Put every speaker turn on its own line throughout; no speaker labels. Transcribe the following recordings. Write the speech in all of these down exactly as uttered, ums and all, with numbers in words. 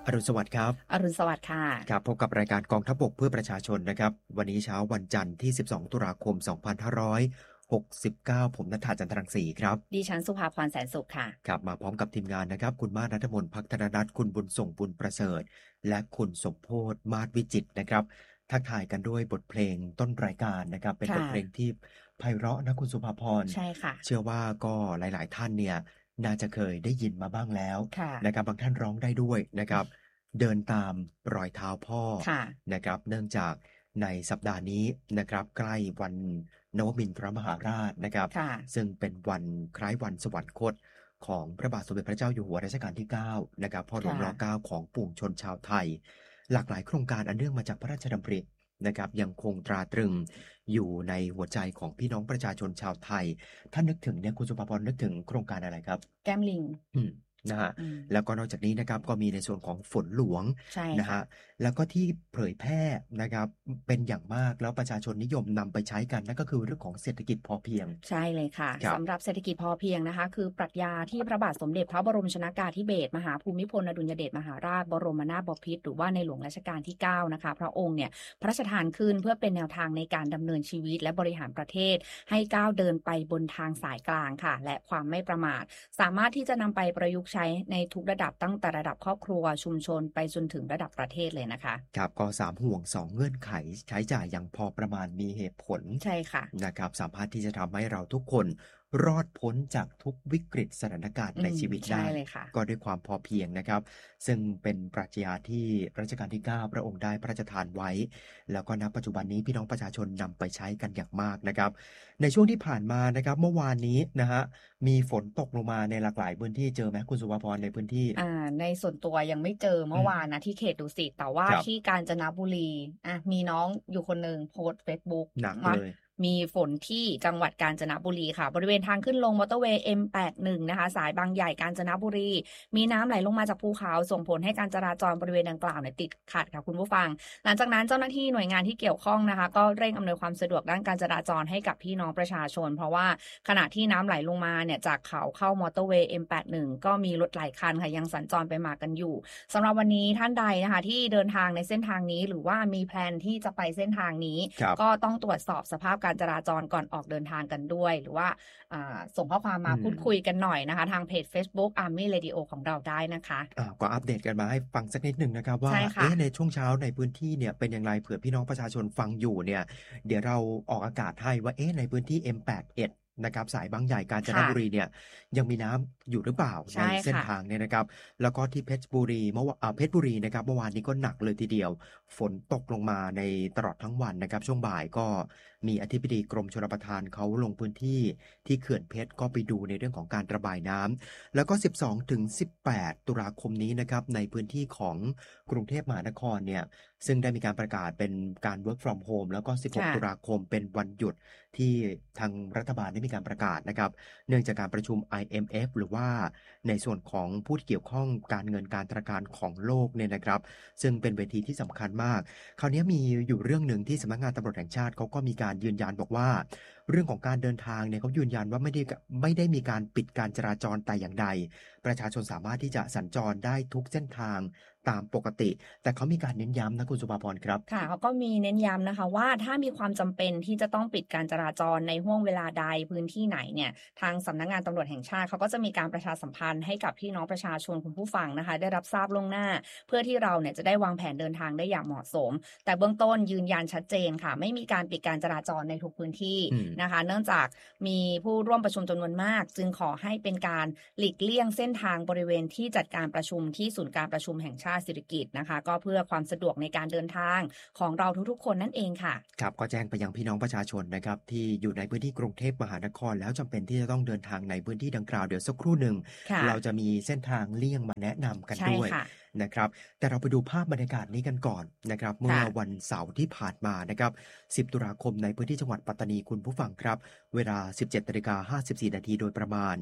อรุณสวัสดิ์ครับ
อรุณสวัสดิ์ค่ะ
ครับพบกับรายการกองทัพบกเพื่อประชาชนนะครับวันนี้เช้าวันจันทร์ที่สิบสองตุลาคมสองพันห้าร้อยหกสิบเก้าผมณัฐฐาจันทรังสีครับ
ดิฉันสุภาพรแสนสุขค่ะ
ครับมาพร้อมกับทีมงานนะครับคุณมาศ ณัฐมนต์ภักธนรัตน์คุณบุญส่งบุญประเสริฐและคุณสมโพธิ์มาศวิจิตรนะครับทักทายกันด้วยบทเพลงต้นรายการนะครับเป็นบทเพลง
ค่ะ
ที่ไพเราะนะคุณสุภาพร
ใช่ค่ะ
เชื่อว่าก็หลายๆท่านเนี่ยน่าจะเคยได้ยินมาบ้างแล้ว
ค่ะ
นะครับบางท่านร้องได้ด้วยนะครับเดินตามรอยเท้าพ่อ
ค่ะ
นะครับเนื่องจากในสัปดาห์นี้นะครับใกล้วันนวมินทรมหาราชนะครับ
ค่ะ
ซึ่งเป็นวันคล้ายวันสวรรคตของพระบาทสมเด็จพระเจ้าอยู่หัวรัชกาลที่เก้านะครับพ่อหลวง
ค่ะ
รเก้าของปวงชนชาวไทยหลากหลายโครงการอันเนื่องมาจากพระราชดำรินะครับยังคงตราตรึงอยู่ในหัวใจของพี่น้องประชาชนชาวไทยถ้านึกถึงเนี่ยคุณสุภาพรนึกถึงโครงการอะไรครับ
แก้มลิง
อืมนะฮะ
อืม
แล้วก็นอกจากนี้นะครับก็มีในส่วนของฝนหลวง
ใช่
นะ
ค่ะ
ฮะแล้วก็ที่เผยแพร่นะครับเป็นอย่างมากแล้วประชาชนนิยมนำไปใช้กันนั่นก็คือเรื่องของเศรษฐกิจพอเพียง
ใช่เลยค่ะ
ครับ
สำหรับเศรษฐกิจพอเพียงนะคะคือปรัชญาที่พระบาทสมเด็จพระบรมชนกาธิเบศรมหาภูมิพลอดุลยเดชมหาราชบรมนาถบพิตรหรือว่าในหลวงรัชกาลที่เก้านะคะพระองค์เนี่ยพระราชทานขึ้นเพื่อเป็นแนวทางในการดำเนินชีวิตและบริหารประเทศให้ก้าวเดินไปบนทางสายกลางค่ะและความไม่ประมาทสามารถที่จะนำไปประยุกต์ใช้ในทุกระดับตั้งแต่ระดับครอบครัวชุมชนไปจนถึงระดับประเทศเลยนะคะ
ครับก็สามห่วงสองเงื่อนไขใช้จ่ายอย่างพอประมาณมีเหตุผล
ใช่ค่ะ
นะครับสามารถที่จะทำให้เราทุกคนรอดพ้นจากทุกวิกฤตสถานการณ์
อืม
ในชีวิต
ใช่
ได้
เลยค่ะ
ก็ด้วยความพอเพียงนะครับซึ่งเป็นปรัชญาที่รัชกาลที่เก้าพระองค์ได้พระราชทานไว้แล้วก็ณปัจจุบันนี้พี่น้องประชาชนนำไปใช้กันอย่างมากนะครับในช่วงที่ผ่านมานะครับเมื่อวานนี้นะฮะมีฝนตกลงมาในหลากหลายพื้นที่เจอไหมคุณสุภาพรในพื้นที่
อ่าในส่วนตัวยังไม่เจอ
อื
เมื่อ
ม
วานนะที่เขตดุสิตแต่ว่า
ครับ
ที่กาญจนบุรีอ่ะมีน้องอยู่คนหนึ่งโพสต์เฟซบุ๊กมา
หนักเลย
มีฝนที่จังหวัดกาญจนบุรีค่ะบริเวณทางขึ้นลงมอเตอร์เวย์ เอ็ม แปดสิบเอ็ด นะคะสายบางใหญ่กาญจนบุรีมีน้ำไหลลงมาจากภูเขาส่งผลให้การจราจรบริเวณดังกล่าวเนี่ยติดขัดค่ะคุณผู้ฟังหลังจากนั้นเจ้าหน้าที่หน่วยงานที่เกี่ยวข้องนะคะก็เร่งอำนวยความสะดวกด้านการจราจรให้กับพี่น้องประชาชนเพราะว่าขณะที่น้ำไหลลงมาเนี่ยจากเขาเข้ามอเตอร์เวย์ เอ็ม แปดสิบเอ็ด ก็มีรถหลายคันค่ะยังสัญจรไปมากันอยู่สำหรับวันนี้ท่านใดนะคะที่เดินทางในเส้นทางนี้หรือว่ามีแพลนที่จะไปเส้นทางนี้
ครับ
ก็ต้องตรวจสอบสภาพการจราจรก่อนออกเดินทางกันด้วยหรือว่าส่งข้อความ
อื
มา
ม
พูดคุยกันหน่อยนะคะทางเพจ Facebook Army Radio ของเราได้นะคะ
อ่าก็อัปเดตกันมาให้ฟังสักนิดหนึ่งนะครับว่า
ใช่ค่ะ
เอ๊ะในช่วงเช้าในพื้นที่เนี่ยเป็นอย่างไรเผื่อพี่น้องประชาชนฟังอยู่เนี่ยเดี๋ยวเราออกอากาศให้ว่าเอ๊ะในพื้นที่ เอ็ม แปดสิบเอ็ด นะครับสายบางใหญ่กาญจน
ค่ะ
บุรีเนี่ยยังมีน้ำอยู่หรือเปล่าใน
ใช่
เส้น
ค่ะ
ทางเนี่ยนะครับแล้วก็ที่เพชรบุรีเมื่อวานอ่าเพชรบุรีนะครับเมื่อวานนี้ก็หนักเลยทีเดียวฝนตกลงมาในตลอดทั้งวันนะครับช่วงบ่ายก็มีอธิบดีกรมชลประทานเขาลงพื้นที่ที่เขื่อนเพชรก็ไปดูในเรื่องของการระบายน้ำ แล้วก็ สิบสองถึงสิบแปด ตุลาคมนี้นะครับ ในพื้นที่ของกรุงเทพมหานครเนี่ย ซึ่งได้มีการประกาศเป็นการ work from home แล้วก็ สิบหก
ค่ะ
ตุลาคมเป็นวันหยุดที่ทางรัฐบาลได้มีการประกาศนะครับ เนื่องจากการประชุม ไอ เอ็ม เอฟ หรือว่าในส่วนของผู้ที่เกี่ยวข้องการเงินการธนาคารของโลกเนี่ยนะครับ ซึ่งเป็นเวทีที่สำคัญมาก คราวนี้มีอยู่เรื่องหนึ่งที่สำนักงานตำรวจแห่งชาติเขาก็มีการยืนยันบอกว่า เรื่องของการเดินทางเนี่ยเขายืนยันว่าไม่ได้ไม่ได้มีการปิดการจราจรแต่อย่างใด ประชาชนสามารถที่จะสัญจรได้ทุกเส้นทางตามปกติ แต่เขามีการเน้นย้ำนะคุณสุภาพรครับ
ค่ะเขาก็มีเน้นย้ำนะคะว่าถ้ามีความจำเป็นที่จะต้องปิดการจราจรในห้วงเวลาใดพื้นที่ไหนเนี่ยทางสำนักงานตำรวจแห่งชาติเขาก็จะมีการประชาสัมพันธ์ให้กับพี่น้องประชาชนคุณผู้ฟังนะคะได้รับทราบล่วงหน้า เพื่อที่เราเนี่ยจะได้วางแผนเดินทางได้อย่างเหมาะสม แต่เบื้องต้นยืนยันชัดเจนค่ะไม่มีการปิดการจราจรในทุกพื้นที่นะคะเนื่องจากมีผู้ร่วมประชุมจำนวนมาก จึงขอให้เป็นการหลีกเลี่ยงเส้นทางบริเวณที่จัดการประชุมที่ศูนย์การประชุมแห่งชาติสิริกิติ์นะคะก็เพื่อความสะดวกในการเดินทางของเราทุกๆคนนั่นเองค่ะ
ครับก็แจ้งไปยังพี่น้องประชาชนนะครับที่อยู่ในพื้นที่กรุงเทพมหานครแล้วจำเป็นที่จะต้องเดินทางในพื้นที่ดังกล่าวเดี๋ยวสักครู่หนึ่งเราจะมีเส้นทางเลี่ยงมาแนะนำกันด้วยนะครับแต่เราไปดูภาพบรรยากาศนี้กันก่อนนะครับเมื่อวันเสาร์ที่ผ่านมานะครับสิบตุลาคมในพื้นที่จังหวัดปัตตานีคุณผู้ฟังครับเวลา สิบเจ็ดนาฬิกาห้าสิบสี่นาทีโดยประมาณ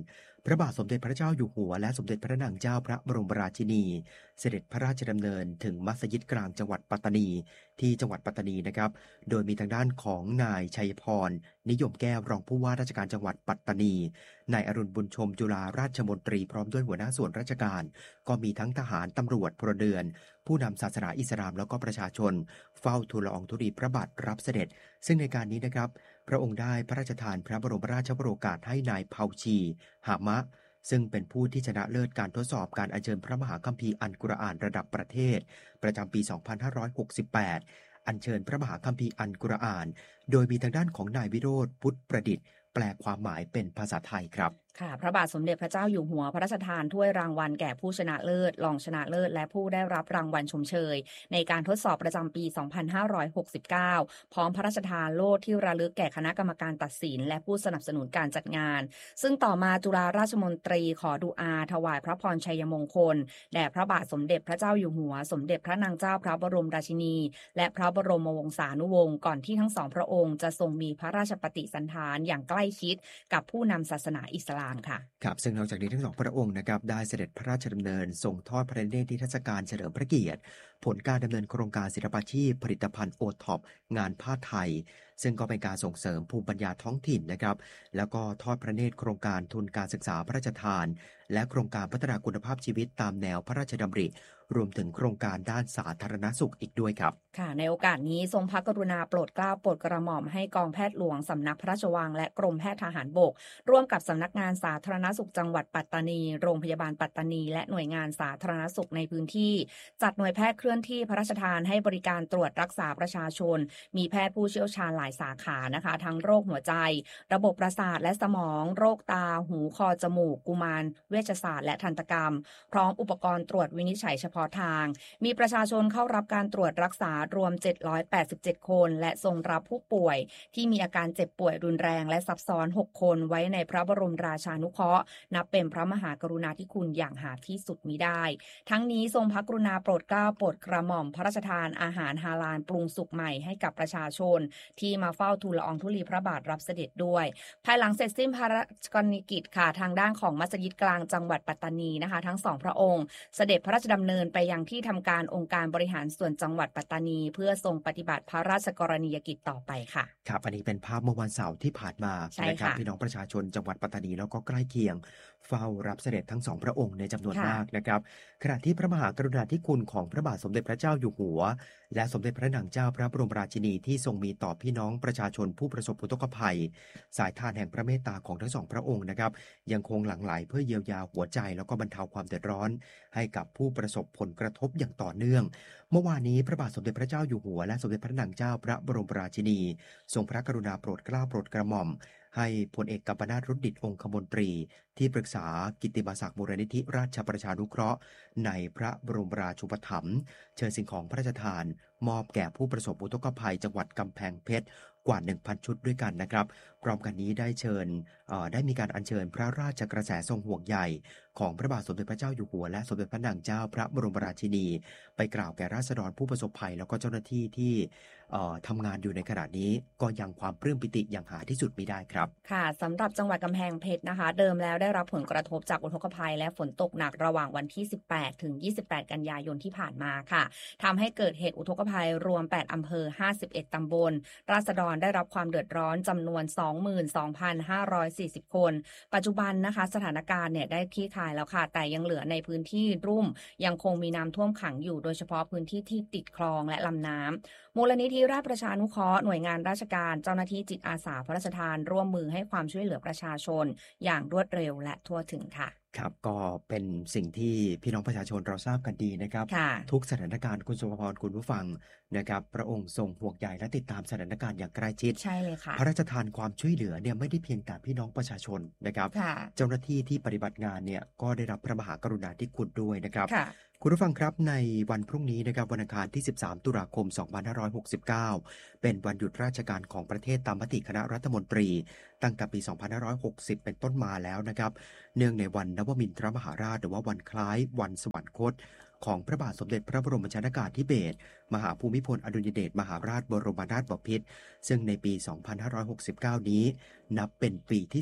พระบาทสมเด็จพระเจ้าอยู่หัวและสมเด็จพระนางเจ้าพระบรมราชินีเสด็จพระราชดำเนินถึงมัสยิดกลางจังหวัดปัตตานีที่จังหวัดปัตตานีนะครับโดยมีทางด้านของนายชัยพรนิยมแก้วรองผู้ว่าราชการจังหวัดปัตตานีนายอรุณบุญชมจุฬาราชมนตรีพร้อมด้วยหัวหน้าส่วนราชการก็มีทั้งทหารตำรวจพลเรือนผู้นำศาสนาอิสลามแล้วก็ประชาชนเฝ้าทูลละอองธุลีพระบาทรับเสด็จซึ่งในการนี้นะครับพระองค์ได้พระราชทานพระบรมราชโองการให้นายเผาชีหามะซึ่งเป็นผู้ที่ชนะเลิศการทดสอบการอัญเชิญพระมหาคัมภีร์อัลกุรอานระดับประเทศประจำปี สองพันห้าร้อยหกสิบแปด อัญเชิญพระมหาคัมภีร์อัลกุรอานโดยมีทางด้านของนายวิโรธพุทธประดิษฐ์แปลความหมายเป็นภาษาไทยครับ
ค่ะพระบาทสมเด็จพระเจ้าอยู่หัวพระราชทานถ้วยรางวัลแก่ผู้ชนะเลิศรองชนะเลิศและผู้ได้รับรางวัลชมเชยในการทดสอบประจำปี สองพันห้าร้อยหกสิบเก้า พร้อมพระราชทานโล่ที่ระลึกแก่คณะกรรมการตัดสินและผู้สนับสนุนการจัดงานซึ่งต่อมาจุฬาราชมนตรีขอดุอาถวายพระพรชัยมงคลแด่พระบาทสมเด็จพระเจ้าอยู่หัวสมเด็จพระนางเจ้าพระบรมราชินีและพระบรมวงศานุวงศ์ก่อนที่ทั้งสองพระองค์จะทรงมีพระราชปฏิสันถานอย่างใกล้ชิดกับผู้นำศาสนาอิสลามค่ะ
ครับซึ่งนอกจากนี้ทั้งสองพระองค์นะครับได้เสด็จพระราชดำเนินส่งทอดพระเนตรนิทรรศการเฉลิมพระเกียรติผลการดำเนินโครงการศิลปาชีพผลิตภัณฑ์โอท็อปงานผ้าไทยซึ่งก็เป็นการส่งเสริมภูมิปัญญาท้องถิ่นนะครับแล้วก็ทอดพระเนตรโครงการทุนการศึกษาพระราชทานและโครงการพัฒนาคุณภาพชีวิตตามแนวพระราชดำริรวมถึงโครงการด้านสาธารณสุขอีกด้วยครับ
ค่ะในโอกาสนี้ทรงพระกรุณาโปรดเกล้าโปรดกระหม่อมให้กองแพทย์หลวงสำนักพระราชวังและกรมแพทย์ทหารบกร่วมกับสำนักงานสาธารณสุขจังหวัดปัตตานีโรงพยาบาลปัตตานีและหน่วยงานสาธารณสุขในพื้นที่จัดหน่วยแพทย์เคลื่อนที่พระราชทานให้บริการตรวจรักษาประชาชนมีแพทย์ผู้เชี่ยวชาญหลายสาขานะคะทั้งโรคหัวใจระบบประสาทและสมองโรคตาหูคอจมูกกุมารเวชศาสตร์และทันตกรรมพร้อมอุปกรณ์ตรวจวินิจฉัยเฉพาะทางมีประชาชนเข้ารับการตรวจรักษารวมเจ็ดร้อยแปดสิบเจ็ดคนและทรงรับผู้ป่วยที่มีอาการเจ็บป่วยรุนแรงและซับซ้อนหกคนไว้ในพระบรมราชานุเคราะห์นับเป็นพระมหากรุณาธิคุณอย่างหาที่สุดมิได้ทั้งนี้ทรงพระกรุณาโปรดเกล้าโปรดกระหม่อมพระราชทานอาหารฮาลาลปรุงสุกใหม่ให้กับประชาชนที่มาเฝ้าทูลละอองธุลีพระบาทรับเสด็จด้วยภายหลังเสร็จสิ้นภารกรณีกิจค่ะทางด้านของมัสยิดกลางจังหวัดปัตตานีนะคะทั้งสองพระองค์เสด็จพระราชดำเนินไปยังที่ทำการองค์การบริหารส่วนจังหวัดปัตตานีเพื่อทรงปฏิบัติพระราชกรณียกิจต่อไปค่ะ
ครับอันนี้เป็นภาพเมื่อวันเสาร์ที่ผ่านมานะครับพี่น้องประชาชนจังหวัดปัตตานีแล้วก็ใกล้เคียงเฝ้ารับเสด็จทั้งสองพระองค์ในจำนวนมากนะครับขณะที่พระมหากรุณาธิคุณของพระบาทสมเด็จพระเจ้าอยู่หัวและสมเด็จพระนางเจ้าพระบรมราชินีที่ทรงมีต่อพี่น้องประชาชนผู้ประสบอุทกภัยสายทานแห่งพระเมตตาของทั้งสองพระองค์นะครับยังคงหลั่งไหลเพื่อเยียวยาหัวใจแล้วก็บรรเทาความเดือดร้อนให้กับผู้ประสบผลกระทบอย่างต่อเนื่องเมื่อวานนี้พระบาทสมเด็จพระเจ้าอยู่หัวและสมเด็จพระนางเจ้าพระบรมราชินีทรงพระกรุณาโปรดเกล้าโปรดกระหม่อมให้พลเอกกัมปนาท รุดดิษฐ์องคมนตรีที่ปรึกษากิตติมศักดิ์มูลนิธิราชประชานุเคราะห์ในพระบรมราชูปถัมภ์เชิญสิ่งของพระราชทานมอบแก่ผู้ประสบอุทกภัยจังหวัดกำแพงเพชรกว่า หนึ่งพัน ชุดด้วยกันนะครับพร้อมกันนี้ได้เชิญได้มีการอัญเชิญพระราชกระแสทรงห่วงใยของพระบาทสมเด็จพระเจ้าอยู่หัวและสมเด็จพระนางเจ้าพระบรมราชินีไปกล่าวแก่ราษฎรผู้ประสบภัยแล้วก็เจ้าหน้าที่ที่ทำงานอยู่ในขณะนี้ก็ยังความปลื้มปิติอย่างหาที่สุดมิได้ครับ
ค่ะสำหรับจังหวัดกำแพงเพชรนะคะเดิมแล้วได้รับผลกระทบจากอุทกภัยและฝนตกหนักระหว่างวันที่สิบแปดถึงยี่สิบแปดกันยายนที่ผ่านมาค่ะทำให้เกิดเหตุอุทกภัยรวมแปดอำเภอห้าสิบเอ็ดตำบลราษฎรได้รับความเดือดร้อนจำนวน สองหมื่นสองพันห้าร้อยสี่สิบ คนปัจจุบันนะคะสถานการณ์เนี่ยได้คลี่คลายแล้วค่ะแต่ยังเหลือในพื้นที่รุ่มยังคงมีน้ำท่วมขังอยู่โดยเฉพาะพื้นที่ที่ติดคลองและลำน้ำมูลนิธิราชประชานุเคราะห์หน่วยงานราชการเจ้าหน้าที่จิตอาสาพระราชทานร่วมมือให้ความช่วยเหลือประชาชนอย่างรวดเร็วและทั่วถึงค่ะ
ครับก็เป็นสิ่งที่พี่น้องประชาชนเราทราบกันดีนะครับทุกสถานการณ์คุณสุภพรคุณผู้ฟังนะครับพระองค์ทรงห่วงใยและติดตามสถานการณ์อย่างใกล้ชิด
ใช่เลยค่ะ
พระราชทานความช่วยเหลือเนี่ยไม่ได้เพียงแต่พี่น้องประชาชนนะครับเจ้าหน้าที่ที่ปฏิบัติงานเนี่ยก็ได้รับพระมหากรุณาธิคุณด้วยนะครับคุณผู้ฟังครับในวันพรุ่งนี้นะครับวันอังคารที่สิบสามตุลาคมสองพันห้าร้อยหกสิบเก้าเป็นวันหยุดราชการของประเทศตามมติคณะรัฐมนตรีตั้งแต่ปีสองพันห้าร้อยหกสิบเป็นต้นมาแล้วนะครับเนื่องในวันนวมินทรมหาราชหรือว่าวันคล้ายวันสวรรคตของพระบาทสมเด็จพระบรมชนกาธิเบศรมหาภูมิพลอดุลยเดชมหาราชบรมนาถบพิตรซึ่งในปีสองพันห้าร้อยหกสิบเก้านี้นับเป็นปีที่สิบ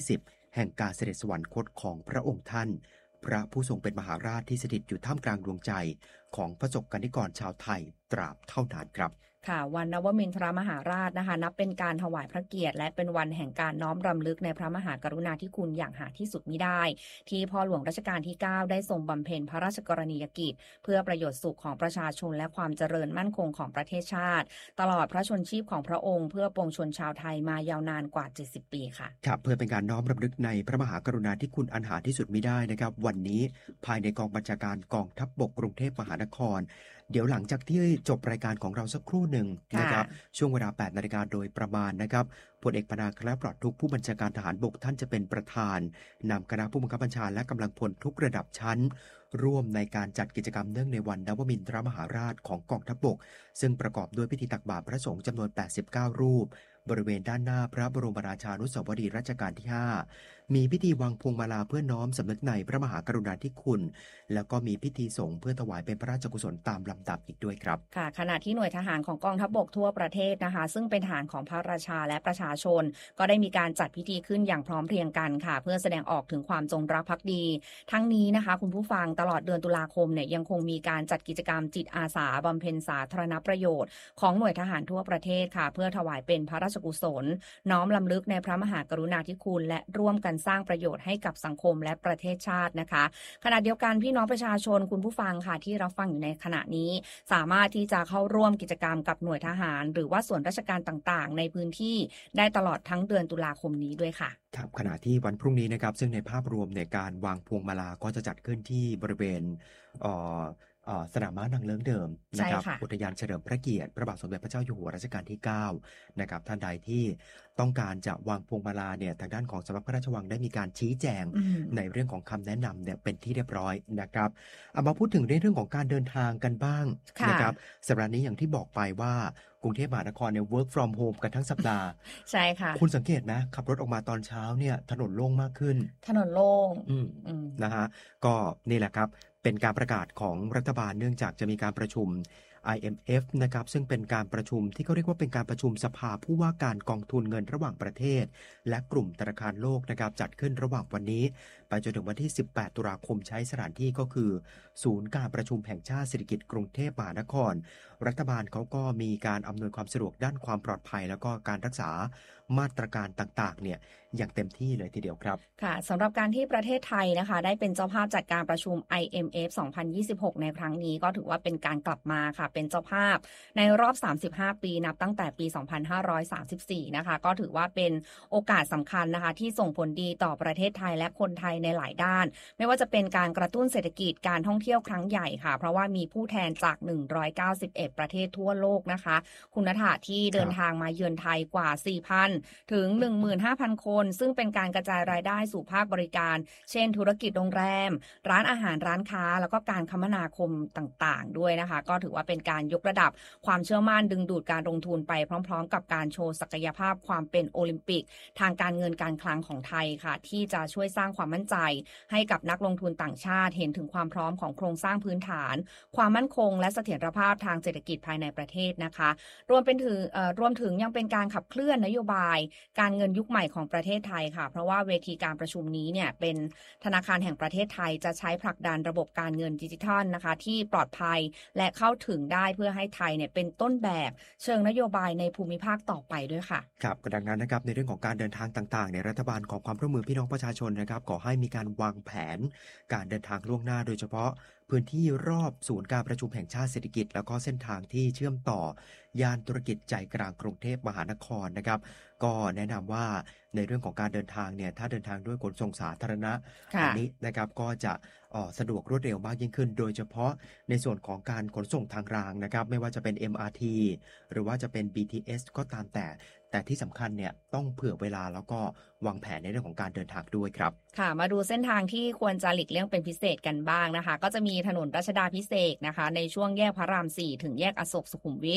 แห่งการเสด็จสวรรคตของพระองค์ท่านพระผู้ทรงเป็นมหาราชที่สถิตอยู่ท่ามกลางดวงใจของประสบกนิกรชาวไทยตราบเท่านานครับ
ค่ะวันนวมินทรมหาราชนะคะนับเป็นการถวายพระเกียรติและเป็นวันแห่งการน้อมรำลึกในพระมหากรุณาธิคุณอย่างหาที่สุดมิได้ที่พ่อหลวงรัชกาลที่เก้าได้ทรงบำเพ็ญพระราชกรณียกิจเพื่อประโยชน์สุขของประชาชนและความเจริญมั่นคงของประเทศชาติตลอดพระชนชีพของพระองค์เพื่อปวงชนชาวไทยมายาวนานกว่าเจ็ดสิบปีค่ะ
ครับเพื่อเป็นการน้อมรำลึกในพระมหากรุณาธิคุณอันหาที่สุดมิได้นะครับวันนี้ภายในกองบัญชาการกองทัพบกกรุงเทพมหานครเดี๋ยวหลังจากที่จบรายการของเราสักครู่หนึ่งนะครับช่วงเวลา แปดนาฬิกาโดยประมาณนะครับพลเอกปนาคารปลอดทุกข์ผู้บัญชาการทหารบกท่านจะเป็นประธานนำคณะผู้บังคับบัญชาและกำลังพลทุกระดับชั้นร่วมในการจัดกิจกรรมเนื่องในวันนวมินทรมหาราชของกองทัพบกซึ่งประกอบด้วยพิธีตักบาตรพระสงฆ์จำนวนแปดสิบเก้ารูปบริเวณด้านหน้าพระบรมราชานุสาวรีย์รัชกาลที่ห้ามีพิธีวางพวงมาลาเพื่อน้อมสำนึกในพระมหากรุณาธิคุณแล้วก็มีพิธีสงฆ์เพื่อถวายเป็นพระราชกุศลตามลำดับอีกด้วยครับ
ค่ะขณะที่หน่วยทหารของกองทัพบกทั่วประเทศนะคะซึ่งเป็นทหารของพระราชาและประชาชนก็ได้มีการจัดพิธีขึ้นอย่างพร้อมเพรียงกันค่ะเพื่อแสดงออกถึงความจงรักภักดีทั้งนี้นะคะคุณผู้ฟังตลอดเดือนตุลาคมเนี่ยยังคงมีการจัดกิจกรรมจิตอาสาบำเพ็ญสาธารณประโยชน์ของหน่วยทหารทั่วประเทศค่ะเพื่อถวายเป็นพระราชกุศลน้อมรำลึกในพระมหากรุณาธิคุณและร่วมกันสร้างประโยชน์ให้กับสังคมและประเทศชาตินะคะขณะเดียวกันพี่น้องประชาชนคุณผู้ฟังค่ะที่รับฟังอยู่ในขณะนี้สามารถที่จะเข้าร่วมกิจกรรมกับหน่วยทหารหรือว่าส่วนราชการต่างๆในพื้นที่ได้ตลอดทั้งเดือนตุลาคมนี้ด้วยค่ะ
ครับขณะที่วันพรุ่งนี้นะครับซึ่งในภาพรวมในการวางพวงมาลาก็จะจัดขึ้นที่บริเวณสนามม้านางเลิ้งเดิมนะครับอุทยานเฉลิมพระเกียรติพระบาทสมเด็จพระเจ้าอยู่หัวรัชกาลที่เก้านะครับท่านใดที่ต้องการจะวางพวงมาลาเนี่ยทางด้านของสำนักพระราชวังได้มีการชี้แจงในเรื่องของคำแนะนำเนี่ยเป็นที่เรียบร้อยนะครับเอามาพูดถึงในเรื่องของการเดินทางกันบ้างนะครับสัปดาห์นี้อย่างที่บอกไปว่ากรุงเทพมหานครเนี่ย work from home กันทั้งสัปดาห์
ใช่ค่ะ
คุณสังเกตนะขับรถออกมาตอนเช้าเนี่ยถนนโล่งมากขึ้น
ถนนโล่ง
นะฮะก็นี่แหละครับเป็นการประกาศของรัฐบาลเนื่องจากจะมีการประชุม ไอ เอ็ม เอฟ นะครับซึ่งเป็นการประชุมที่เขาเรียกว่าเป็นการประชุมสภาผู้ว่าการกองทุนเงินระหว่างประเทศและกลุ่มธนาคารโลกนะครับจัดขึ้นระหว่างวันนี้ไปจนถึงวันที่สิบแปดตุลาคมใช้สถานที่ก็คือศูนย์การประชุมแห่งชาติเศรษฐกิจกรุงเทพมหานครรัฐบาลเขาก็มีการอำนวยความสะดวกด้านความปลอดภัยแล้วก็การรักษามาตรการต่างๆเนี่ยอย่างเต็มที่เลยทีเดียวครับ
ค่ะสำหรับการที่ประเทศไทยนะคะได้เป็นเจ้าภาพจัดการประชุม ไอ เอ็ม เอฟ สองพันยี่สิบหกในครั้งนี้ก็ถือว่าเป็นการกลับมาค่ะเป็นเจ้าภาพในรอบสามสิบห้าปีนับตั้งแต่ปีสองพันห้าร้อยสามสิบสี่นะคะก็ถือว่าเป็นโอกาสสำคัญนะคะที่ส่งผลดีต่อประเทศไทยและคนไทยในหลายด้านไม่ว่าจะเป็นการกระตุ้นเศรษฐกิจการท่องเที่ยวครั้งใหญ่ค่ะเพราะว่ามีผู้แทนจากหนึ่งร้อยเก้าสิบเอ็ดประเทศทั่วโลกนะคะคุณณฐาที่เดินทางมาเยือนไทยกว่า สี่พัน ถึง หนึ่งหมื่นห้าพัน คนซึ่งเป็นการกระจายรายได้สู่ภาคบริการเช่นธุรกิจโรงแรมร้านอาหารร้านค้าแล้วก็การคมนาคมต่างๆด้วยนะคะก็ถือว่าเป็นการยกระดับความเชื่อมั่นดึงดูดการลงทุนไปพร้อมๆกับการโชว์ศักยภาพความเป็นโอลิมปิกทางการเงินการคลังของไทยค่ะที่จะช่วยสร้างความมั่นใจให้กับนักลงทุนต่างชาติเห็นถึงความพร้อมของโครงสร้างพื้นฐานความมั่นคงและเสถียรภาพทางเศรษฐกิจภายในประเทศนะคะรวมเป็นถึงรวมถึงยังเป็นการขับเคลื่อนนโยบายการเงินยุคใหม่ของประเทศไทยค่ะเพราะว่าเวทีการประชุมนี้เนี่ยเป็นธนาคารแห่งประเทศไทยจะใช้ผลักดันระบบการเงินดิจิทัลนะคะที่ปลอดภัยและเข้าถึงได้เพื่อให้ไทยเนี่ยเป็นต้นแบบเชิงนโยบายในภูมิภาคต่อไปด้วยค่ะ
ครับดังนั้นนะครับในเรื่องของการเดินทางต่างๆในรัฐบาลขอความร่วมมือพี่น้องประชาชนนะครับขอให้มีการวางแผนการเดินทางล่วงหน้าโดยเฉพาะพื้นที่รอบศูนย์การประชุมแห่งชาติเศรษฐกิจแล้วก็เส้นทางที่เชื่อมต่อย่านธุรกิจใจกลางกรุงเทพมหานครนะครับก็แนะนำว่าในเรื่องของการเดินทางเนี่ยถ้าเดินทางด้วยขนส่งสาธารณะอันนี้นะครับก็จะสะดวกรวดเร็วมากยิ่งขึ้นโดยเฉพาะในส่วนของการขนส่งทางรางนะครับไม่ว่าจะเป็น เอ็ม อาร์ ที หรือว่าจะเป็น บี ที เอส ก็ตามแต่แต่ที่สำคัญเนี่ยต้องเผื่อเวลาแล้วก็วางแผนในเรื่องของการเดินทางด้วยครับ
ค่ะมาดูเส้นทางที่ควรจะหลีกเลี่ยงเป็นพิเศษกันบ้างนะคะก็จะมีถนนรัชดาภิเษกนะคะในช่วงแยกพระรามสี่ถึงแยกอโศกสุขุมวิท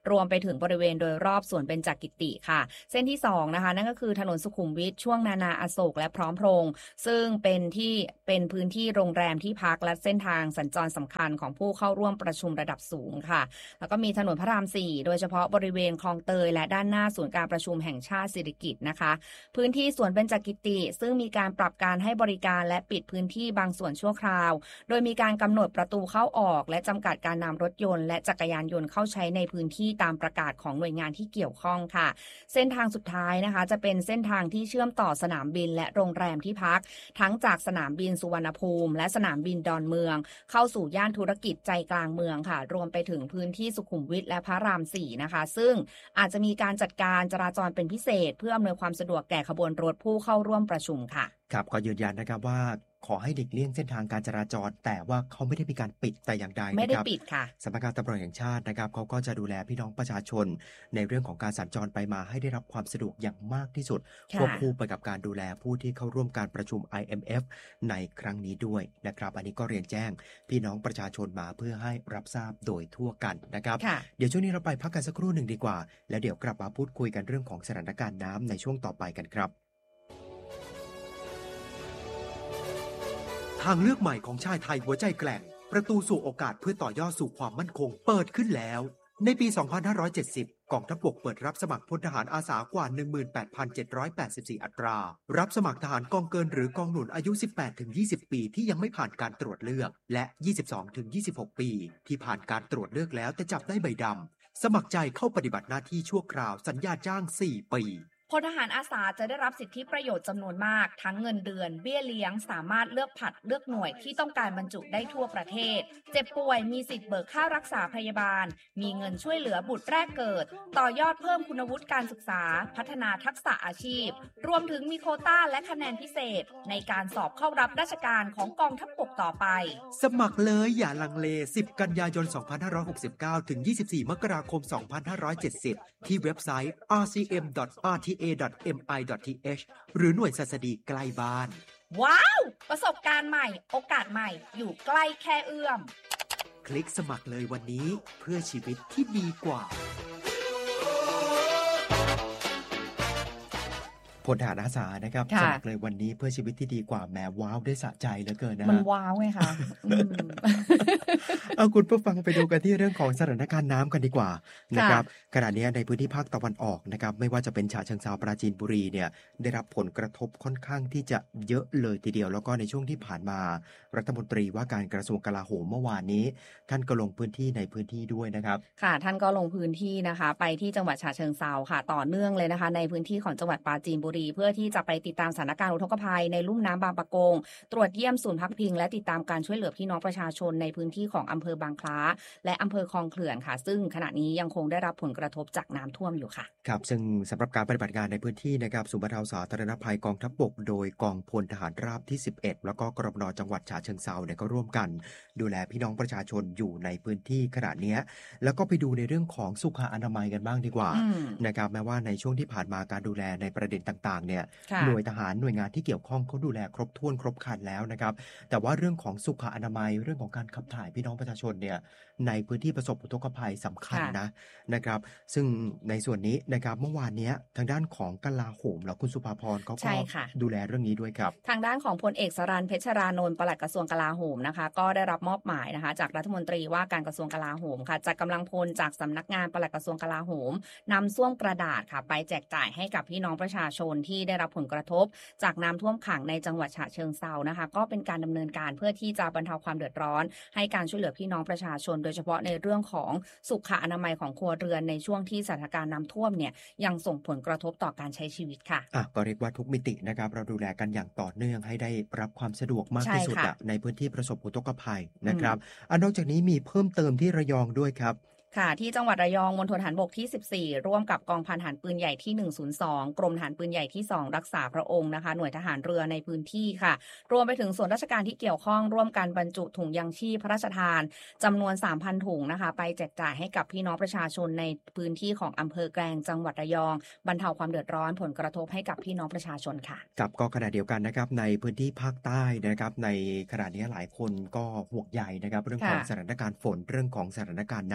รวมไปถึงบริเวณโดยรอบสวนเบญจกิติค่ะเส้นที่สองนะคะนั่นก็คือถนนสุขุมวิทช่วงนานาอโศกและพร้อมพงษ์ซึ่งเป็นที่เป็นพื้นที่โรงแรมที่พักและเส้นทางสัญจรสำคัญของผู้เข้าร่วมประชุมระดับสูงค่ะแล้วก็มีถนนพระรามสี่โดยเฉพาะบริเวณคลองเตยและด้านหน้าศูนย์การประชุมแห่งชาติสิริกิติ์นะคะพื้นที่สวนเบญจกิติซึ่งมีการปรับการให้บริการและปิดพื้นที่บางส่วนชั่วคราวโดยมีการกำหนดประตูเข้าออกและจำกัดการนำรถยนต์และจักรยานยนต์เข้าใช้ในพื้นที่ตามประกาศของหน่วยงานที่เกี่ยวข้องค่ะเส้นทางสุดท้ายนะคะจะเป็นเส้นทางที่เชื่อมต่อสนามบินและโรงแรมที่พักทั้งจากสนามบินสุวรรณภูมิและสนามบินดอนเมืองเข้าสู่ย่านธุรกิจใจกลางเมืองค่ะรวมไปถึงพื้นที่สุขุมวิทและพระรามสี่นะคะซึ่งอาจจะมีการจัดการจราจรเป็นพิเศษเพื่ออำนวยความสะดวกแก่ขบวนรถผู้เข้าร่วมประชุมค่ะ
ครับก็ยืนยันนะครับว่าขอให้หลีกเลี่ยงเส้นทางการจราจรแต่ว่าเขาไม่ได้มีการปิดแต่อย่างใดนะครับ
ไม่ได้ปิดค่ะ
สำนักงานตำรวจแห่งชาตินะครับเขาก็จะดูแลพี่น้องประชาชนในเรื่องของการสัญจรไปมาให้ได้รับความสะดวกอย่างมากที่สุดควบคู่ไปกับการดูแลผู้ที่เข้าร่วมการประชุม ไอ เอ็ม เอฟ ในครั้งนี้ด้วยนะครับอันนี้ก็เรียนแจ้งพี่น้องประชาชนมาเพื่อให้รับทราบโดยทั่วกันนะครับเดี๋ยวช่วงนี้เราไปพักกันสักครู่หนึ่งดีกว่าแล้วเดี๋ยวกลับมาพูดคุยกันเรื่องของสถานการณ์น้ำในช่วงต่อไปกันครับทางเลือกใหม่ของชายไทยหัวใจแกร่งประตูสู่โอกาสเพื่อต่อยอดสู่ความมั่นคงเปิดขึ้นแล้วในปี สองพันห้าร้อยเจ็ดสิบ กองทัพบกเปิดรับสมัครพลทหารอาสากว่า หนึ่งหมื่นแปดพันเจ็ดร้อยแปดสิบสี่ อัตรารับสมัครทหารกองเกินหรือกองหนุนอายุ สิบแปดถึงยี่สิบ ปีที่ยังไม่ผ่านการตรวจเลือกและ ยี่สิบสองถึงยี่สิบหก ปีที่ผ่านการตรวจเลือกแล้วแต่จับได้ใบดำสมัครใจเข้าปฏิบัติหน้าที่ชั่วคราวสัญญาจ้าง สี่ ปี
พลทหารอาสาจะได้รับสิทธิประโยชน์จำนวนมากทั้งเงินเดือนเบี้ยเลี้ยงสามารถเลือกผัดเลือกหน่วยที่ต้องการบรรจุได้ทั่วประเทศเจ็บป่วยมีสิทธิ์เบิกค่ารักษาพยาบาลมีเงินช่วยเหลือบุตรแรกเกิดต่อยอดเพิ่มคุณวุฒิการศึกษาพัฒนาทักษะอาชีพรวมถึงมีโควต้าและคะแนนพิเศษในการสอบเข้ารับราชการของกองทัพบกต่อไป
สมัครเลยอย่าลังเลสิบกันยายนสองพันห้าร้อยหกสิบเก้าถึงยี่สิบสี่มกราคมสองพันห้าร้อยเจ็ดสิบที่เว็บไซต์ อาร์ ซี เอ็ม ดอท อาร์ ที เอ ดอท เอ็ม ไอ ดอท ที เอช หรือหน่วยศัสดีใกล้บ้าน
ว้าวประสบการณ์ใหม่โอกาสใหม่อยู่ใกล้แค่เอื้อม
คลิกสมัครเลยวันนี้เพื่อชีวิตที่ดีกว่าพลทหารอาสานะครับสมัครเลยวันนี้เพื่อชีวิตที่ดีกว่าแหมว้าวได้สะใจเหลือเกินนะ
มันว้าวไงคะ
เอาคุณผู้ฟังไปดูกันที่เรื่องของสถานการณ์น้ำกันดีกว่านะครับขณะนี้ในพื้นที่ภาคตะวันออกนะครับไม่ว่าจะเป็นฉะเชิงเทราปราจีนบุรีเนี่ยได้รับผลกระทบค่อนข้างที่จะเยอะเลยทีเดียวแล้วก็ในช่วงที่ผ่านมารัฐมนตรีว่าการกระทรวงกลาโหมเมื่อวานนี้ท่านก็ลงพื้นที่ในพื้นที่ด้วยนะครับ
ค่ะท่านก็ลงพื้นที่นะคะไปที่จังหวัดฉะเชิงเทราค่ะต่อเนื่องเลยนะคะในพื้นที่ของจังหวัดปราจีนบุรีเพื่อที่จะไปติดตามสถานการณ์อุทกภัยในลุ่มน้ำบางปะกงตรวจเยี่ยมศูนย์พักพิงและติดตามการช่วยเหลือพี่น้องประชาชนในพื้นที่ของอำเภอบางคล้าและอำเภอคลองเขื่อนค่ะซึ่งขณะนี้ยังคงได้รับผลกระทบจากน้ำท่วมอยู่ค่ะ
ครับซึ่งสำหรับการปฏิบัติงานในพื้นที่นะครับศูนย์บรรเทาสาธารณภัยกองทัพบกโดยกองพลทหารราบที่สิบเอ็ดแล้วก็กรมน.จังหวัดฉะเชิงเทราเนี่ยก็ร่วมกันดูแลพี่น้องประชาชนอยู่ในพื้นที่ขณะนี้แล้วก็ไปดูในเรื่องของสุขอนามัยกันบ้างดีกว่านะครับแม้ว่าในช่วงที่ผ่านมาการดูแลในประเด็นต่างๆเนี่ยหน่วยทหารหน่วยงานที่เกี่ยวข้องเขาดูแลครบถ้วนครบครันแล้วนะครับแต่ว่าเรื่องของสุขอนามัยเรื่องของการขับถ่ายพี่น้องประชาชนเนี่ยในพื้นที่ประสบอุทกภัยสำคัญนะนะครับซึ่งในส่วนนี้นะครับเมื่อวานนี้ทางด้านของกลาโหมแล้วคุณสุภาพรเขาก็ดูแลเรื่องนี้ด้วยครับ
ทางด้านของพลเอกสรัญเพชรานนท์ปลัดกระทรวงกลาโหมนะคะก็ได้รับมอบหมายนะคะจากรัฐมนตรีว่าการกระทรวงกลาโหมค่ะจัดกำลังพลจากสำนักงานปลัดกระทรวงกลาโหมนำส้วมกระดาษค่ะไปแจกจ่ายให้กับพี่น้องประชาชนที่ได้รับผลกระทบจากน้ำท่วมขังในจังหวัดฉะเชิงเทรานะคะก็เป็นการดำเนินการเพื่อที่จะบรรเทาความเดือดร้อนให้การช่วยเหลือพี่น้องประชาชนโดยเฉพาะในเรื่องของสุขอนามัยของครัวเรือนในช่วงที่สถานการณ์น้ำท่วมเนี่ยยังส่งผลกระทบต่อการใช้ชีวิตค่ะ
อ่ะก็เรียกว่าทุกมิตินะครับเราดูแลกันอย่างต่อเนื่องให้ได้รับความสะดวกมากที่สุดในพื้นที่ประสบอุทกภัยนะครับอ่ะนอกจากนี้มีเพิ่มเติมที่ระยองด้วยครับ
ค่ะที่จังหวัดระยองมณฑลทหารบกที่สิบสี่ร่วมกับกองพันทหารปืนใหญ่ที่หนึ่งศูนย์สองกรมทหารปืนใหญ่ที่สองรักษาพระองค์นะคะหน่วยทหารเรือในพื้นที่ค่ะรวมไปถึงส่วนราชการที่เกี่ยวข้องร่วมกันบรรจุถุงยังชีพพระราชทานจำนวน สามพัน ถุงนะคะไปแจกจ่ายให้กับพี่น้องประชาชนในพื้นที่ของอำเภอแกลงจังหวัดระยองบรรเทาความเดือดร้อนผลกระทบให้กับพี่น้องประชาชนค่ะ
กับก็ขณะเดียวกันนะครับในพื้นที่ภาคใต้นะครับในขณะนี้หลายคนก็ห่วงใยนะครับเรื่องของสถานการณ์ฝนเรื่องของสถานการณ์น้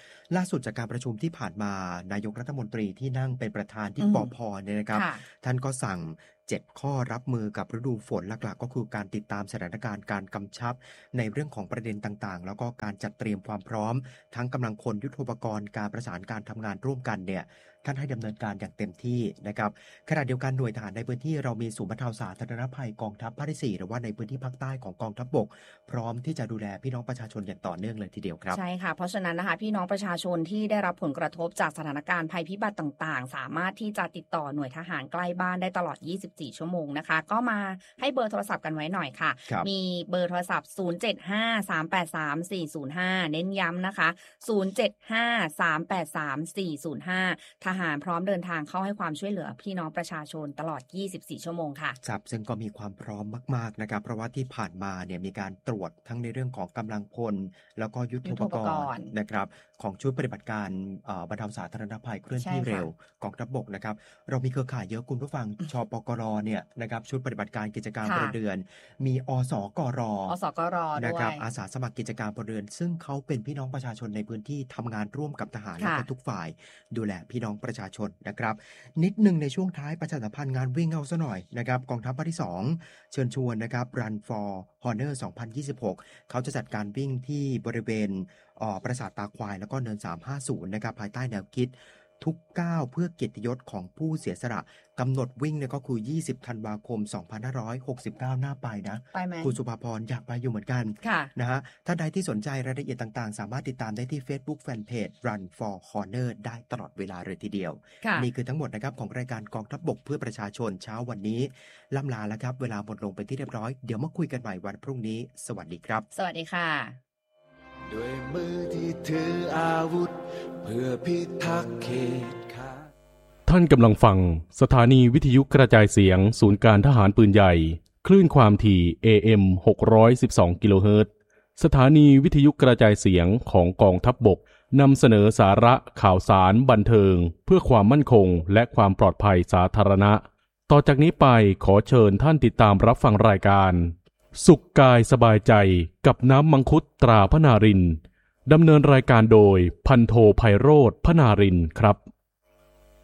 ล่าสุดจากการประชุมที่ผ่านมานายกรัฐมนตรีที่นั่งเป็นประธานที่
อืม
ปภเนี่ยนะครับ
ค่ะ
ท่านก็สั่งเจ็ดข้อรับมือกับฤดูฝนหลักๆก็คือการติดตามสถานการณ์การกำชับในเรื่องของประเด็นต่างๆแล้วก็การจัดเตรียมความพร้อมทั้งกำลังคนยุทโธปกรณ์การประสานการทำงานร่วมกันเนี่ยท่านให้ดำเนินการอย่างเต็มที่นะครับขณะเดียวกันหน่วยทหารในพื้นที่เรามีศูนย์บรรเทาสาธารณภัยกองทัพภาคที่สี่หรือว่าในพื้นที่ภาคใต้ของกองทัพบกพร้อมที่จะดูแลพี่น้องประชาชนอย่างต่อเนื่องเลยทีเดียวครับ
ใช่ค่ะเพราะฉะนั้นนะคะพี่น้องประชาชนที่ได้รับผลกระทบจากสถานการณ์ภัยพิบัติต่างๆสามารถที่จะติดต่อหน่วยทหารใกล้บ้านได้ตลอดยี่สิบสี่ชั่วโมงนะคะก็มาให้เบอร์โทรศัพท์กันไว้หน่อยค่ะมีเบอร์โทรศัพท์ศูนย์ เจ็ด ห้า สาม แปด สาม สี่ ศูนย์ ห้าเน้นย้ำนะคะศูนย์ เจ็ด ห้า สาม แปด สาม สี่ ศูนย์ ห้าทหารพร้อมเดินทางเข้าให้ความช่วยเหลือพี่น้องประชาชนตลอดยี่สิบสี่ชั่วโมงค่ะ
ครับซึ่งก็มีความพร้อมมากๆนะครับเพราะว่าที่ผ่านมาเนี่ยมีการตรวจทั้งในเรื่องของกำลังพลแล้วก็ยุทโธปกรณ์นะครับของชุดปฏิบัติการบรรเทาสาธารณภัยเคลื่อนที่เร็วกองทัพบกนะครับเรามีเครือข่ายเยอะคุณผู้ฟังชปกรเนี่ยนะครับชุดปฏิบัติการกิจการพลเรือนมีอสกร
อสกร
นะครับอาสาสมัครกิจการพลเรือนซึ่งเขาเป็นพี่น้องประชาชนในพื้นที่ทำงานร่วมกับทหารและก็ทุกฝ่ายดูแลพี่น้องประชาชนนะครับนิดนึงในช่วงท้ายประชาสัมพันธ์งานวิ่งเอาซะหน่อยนะครับกองทัพภาคที่สองเชิญชวนนะครับ Run for Honor สองพันยี่สิบหกเขาจะจัดการวิ่งที่บริเวณปราสาทตาควายแล้วก็เนินสามห้าศูนย์นะครับภายใต้แนวคิดทุกก้าวเพื่อเกียรติยศของผู้เสียสละกำหนดวิ่งเนี่ยก็คือยี่สิบธันวาคมสองพันห้าร้อยหกสิบเก้าหน้าไปนะ
ไปไหม
คุณสุภาพรอยากไปอยู่เหมือนกันนะฮะถ้าใดที่สนใจรายละเอียดต่างๆสามารถติดตามได้ที่ Facebook Fanpage Run for Honor ได้ตลอดเวลาเลยทีเดียวนี่คือทั้งหมดนะครับของรายการกองทัพบกเพื่อประชาชนเช้าวันนี้ล่ำลาแล้วครับเวลาหมดลงเป็นที่เรียบร้อยเดี๋ยวมาคุยกันใหม่วันพรุ่งนี้สวัสดีครับ
สวัสดีค่ะ
ด้วยมือที่ถืออาวุธเพื่อพิทักษ์เขตข่าย
ท่านกำลังฟังสถานีวิทยุกระจายเสียงศูนย์การทหารปืนใหญ่คลื่นความถี่ เอ เอ็ม หกร้อยสิบสอง กิโลเฮิรตซ์สถานีวิทยุกระจายเสียงของกองทัพบกนำเสนอสาระข่าวสารบันเทิงเพื่อความมั่นคงและความปลอดภัยสาธารณะต่อจากนี้ไปขอเชิญท่านติดตามรับฟังรายการสุขกายสบายใจกับน้ำมังคุดตราพนารินดำเนินรายการโดยพันโทไพโรจน์พนารินครับ